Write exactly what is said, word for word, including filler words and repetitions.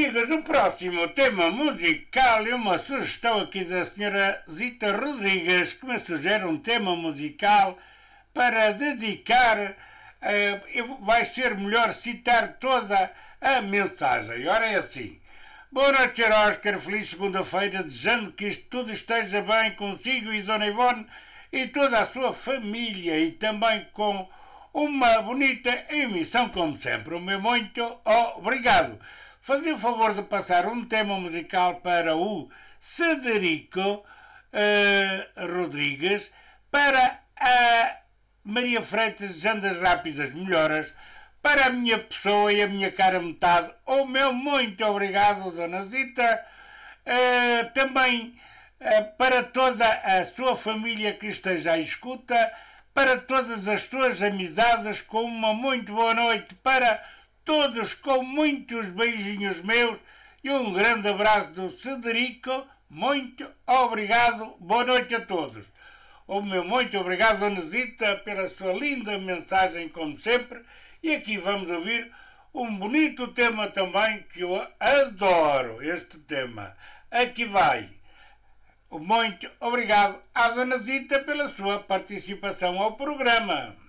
amigos, o próximo tema musical é uma sugestão aqui da senhora Zita Rodrigues, que me sugere um tema musical para dedicar. Uh, vai ser melhor citar toda a mensagem. Ora, é assim. Boa noite, Oscar. Feliz segunda-feira, desejando que isto tudo esteja bem consigo e Dona Ivone e toda a sua família, e também com uma bonita emissão, como sempre. O meu muito obrigado. Fazia o favor de passar um tema musical para o Cederico uh, Rodrigues, para a Maria Freitas, desejando as rápidas melhoras, para a minha pessoa e a minha cara metade. O meu muito obrigado, Dona Zita. Uh, também uh, para toda a sua família que esteja à escuta, para todas as suas amizades, com uma muito boa noite, para todos com muitos beijinhos meus e um grande abraço do Cederico. Muito obrigado, boa noite a todos. O meu muito obrigado, Dona Zita, pela sua linda mensagem, como sempre. E aqui vamos ouvir um bonito tema também, que eu adoro, este tema. Aqui vai. Muito obrigado à Dona Zita pela sua participação ao programa.